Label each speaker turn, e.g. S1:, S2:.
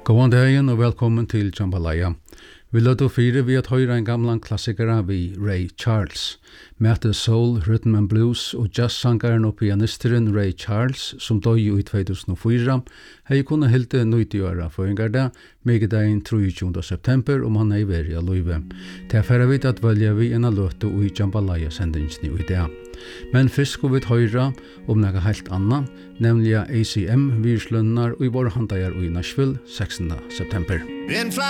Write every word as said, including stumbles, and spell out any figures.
S1: God dagen og velkommen til Jambalaya. Vi lødde fire ved at høre en gamle klassikere ved Ray Charles. Mette soul, rhythm and blues og jazzsangeren og pianisteren Ray Charles, som døg i to tusen og fire, hei kunne hilde nøytig åra føringar det, megedagen treogtjúgunda september, om han hei veri av løyve. Til færre vidt at velja vi en av løte og i Jambalaya-sendingsni i det. Men først skal vi høre om noe helt annet, nemlig A C M-virslønner og i våre handeier i Nashville seksende september.